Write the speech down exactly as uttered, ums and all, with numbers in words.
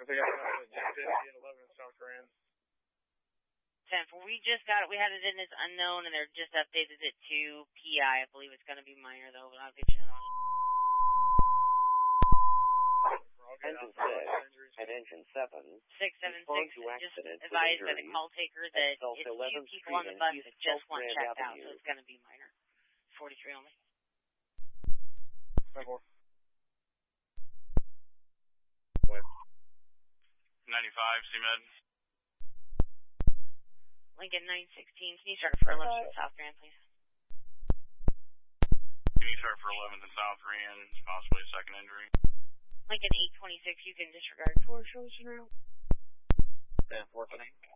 think I got it at fifty and eleven in South Grand. ten four, we just got it. We had it in as unknown, and they're just updated it to P I. I believe it's going to be minor, though, but I'll get you on it. Engine six and engine seven. six seven six, just advised by the call taker that it's two people on the bus that just want checked out, so it's going to be minor. forty-three only. ten four. ninety-five, C-Med. Lincoln nine sixteen, can you start for eleventh and South Grand, please? Can you start for eleventh and South Grand, possibly a second injury? Lincoln eight twenty-six, you can disregard for shows now. ten four, thank you.